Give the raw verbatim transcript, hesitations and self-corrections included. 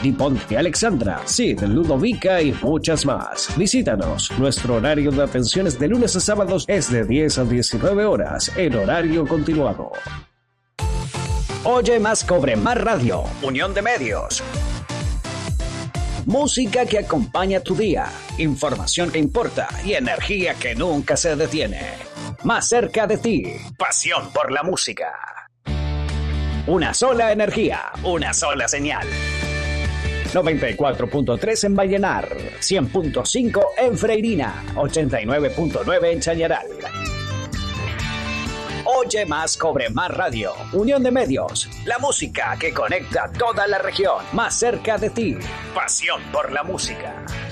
Diponte Alexandra, Sid, Ludovica y muchas más. Visítanos. Nuestro horario de atenciones de lunes a sábados es de diez a diecinueve horas en horario continuado. Oye Más, Cobre Más Radio, Unión de Medios. Música que acompaña tu día, información que importa y energía que nunca se detiene. Más cerca de ti, pasión por la música. Una sola energía, una sola señal. noventa y cuatro punto tres en Vallenar, cien punto cinco en Freirina, ochenta y nueve punto nueve en Chañaral. Oye Más, Cobre Más Radio, Unión de Medios, la música que conecta toda la región, más cerca de ti, pasión por la música.